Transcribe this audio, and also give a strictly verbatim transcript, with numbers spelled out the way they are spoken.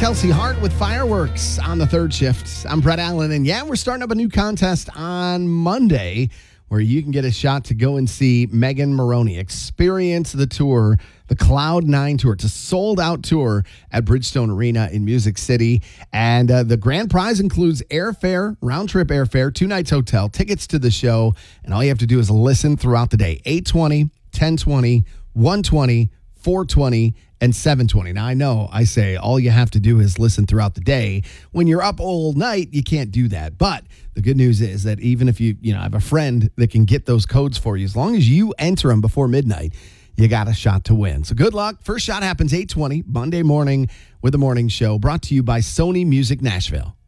Kelsey Hart with Fireworks on the third shift. I'm Brett Allen, and yeah, we're starting up a new contest on Monday where you can get a shot to go and see Megan Moroney experience the tour, the Cloud Nine Tour. It's a sold-out tour at Bridgestone Arena in Music City, and uh, the grand prize includes airfare, round-trip airfare, two nights hotel, tickets to the show, and all you have to do is listen throughout the day, eight twenty, ten twenty, one twenty, four twenty, and seven twenty. Now, I know I say all you have to do is listen throughout the day. When you're up all night, you can't do that. But the good news is that even if you, you know, have a friend that can get those codes for you, as long as you enter them before midnight, you got a shot to win. So good luck. First shot happens eight twenty, Monday morning with the morning show, brought to you by Sony Music Nashville.